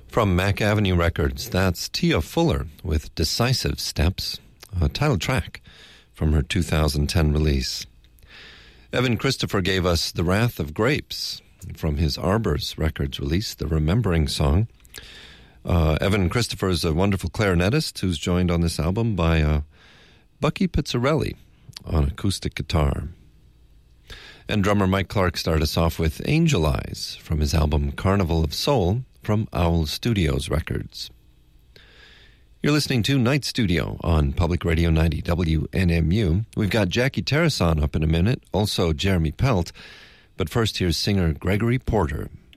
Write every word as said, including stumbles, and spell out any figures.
From Mack Avenue Records, that's Tia Fuller with Decisive Steps, a title track from her two thousand ten release. Evan Christopher gave us The Wrath of Grapes from his Arbors Records release, the Remembering Song. Uh, Evan Christopher is a wonderful clarinetist who's joined on this album by uh, Bucky Pizzarelli on acoustic guitar. And drummer Mike Clark started us off with Angel Eyes from his album Carnival of Soul from Owl Studios Records. You're listening to Night Studio on Public Radio ninety W N M U. We've got Jackie Terrason up in a minute, also Jeremy Pelt. But first, here's singer Gregory Porter.